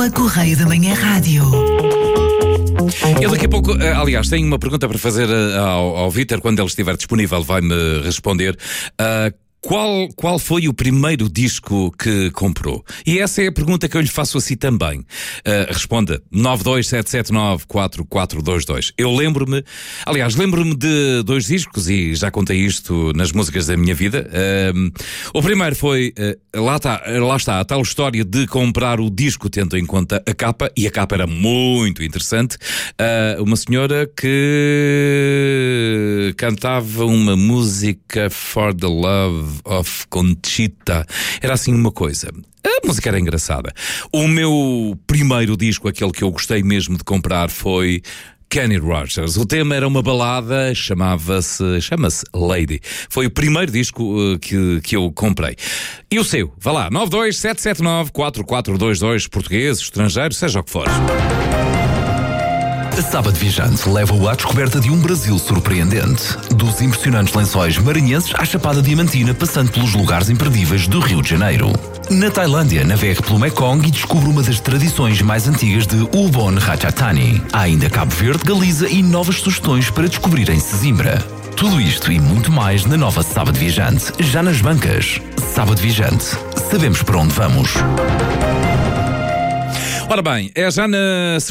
A Correio da Manhã Rádio. Eu daqui a pouco, aliás, tenho uma pergunta para fazer ao Vítor, quando ele estiver disponível vai-me responder. Qual foi o primeiro disco que comprou? E essa é a pergunta que eu lhe faço assim também. Responda 927794422. Eu lembro-me de dois discos e já contei isto nas músicas da minha vida. O primeiro foi, lá está, a tal história de comprar o disco tendo em conta a capa, e a capa era muito interessante. Uma senhora que cantava uma música For the Love of Conchita. Era assim uma coisa. A música era engraçada. O meu primeiro disco, aquele que eu gostei mesmo de comprar, foi Kenny Rogers. O tema era uma balada, chama-se Lady. Foi o primeiro disco que eu comprei. E o seu? Vá lá, 927794422, português, estrangeiro, seja o que for. A Sábado Viajante leva-o à descoberta de um Brasil surpreendente. Dos impressionantes lençóis maranhenses à Chapada Diamantina, passando pelos lugares imperdíveis do Rio de Janeiro. Na Tailândia, navegue pelo Mekong e descubra uma das tradições mais antigas de Ubon Ratchathani. Há ainda Cabo Verde, Galiza e novas sugestões para descobrir em Sesimbra. Tudo isto e muito mais na nova Sábado Viajante, já nas bancas. Sábado Viajante. Sabemos para onde vamos. Ora bem, é já na